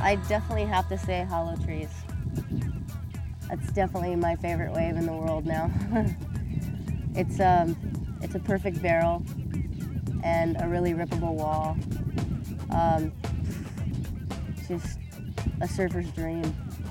I definitely have to say Hollow Trees. That's definitely my favorite wave in the world now. it's it's a perfect barrel and a really rippable wall. Um, just a surfer's dream.